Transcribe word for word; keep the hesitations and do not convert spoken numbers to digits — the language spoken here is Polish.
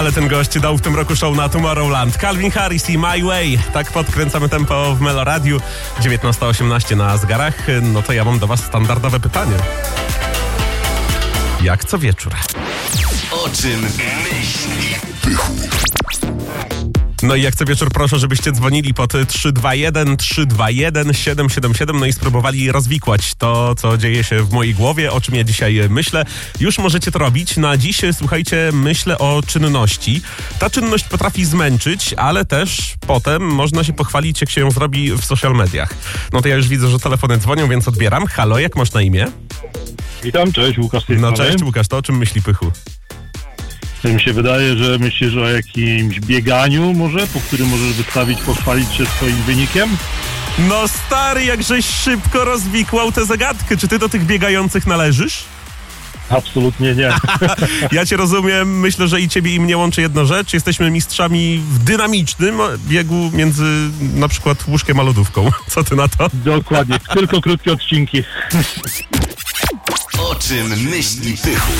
Ale ten gość dał w tym roku show na Tomorrowland. Calvin Harris i My Way. Tak podkręcamy tempo w Melo Radiu. dziewiętnasta osiemnaście na zegarach. No to ja mam do was standardowe pytanie. Jak co wieczór? O czym myśli Pychu? No i jak co wieczór proszę, żebyście dzwonili pod trzy dwa jeden trzy dwa jeden siedem siedem siedem, no i spróbowali rozwikłać to, co dzieje się w mojej głowie, o czym ja dzisiaj myślę. Już możecie to robić. Na dziś, słuchajcie, myślę o czynności. Ta czynność potrafi zmęczyć, ale też potem można się pochwalić, jak się ją zrobi w social mediach. No to ja już widzę, że telefony dzwonią, więc odbieram. Halo, jak masz na imię? Witam, cześć, Łukasz z tej No strony. cześć Łukasz, to o czym myśli Pychu? Mi się wydaje, że myślisz o jakimś bieganiu może, po którym możesz wystawić, pochwalić się swoim wynikiem? No stary, jakżeś szybko rozwikłał tę zagadkę. Czy ty do tych biegających należysz? Absolutnie nie. Ja cię rozumiem, myślę, że i ciebie i mnie łączy jedna rzecz. Jesteśmy mistrzami w dynamicznym biegu między na przykład łóżkiem a lodówką. Co ty na to? Dokładnie, tylko krótkie odcinki. O czym myśli Pychu?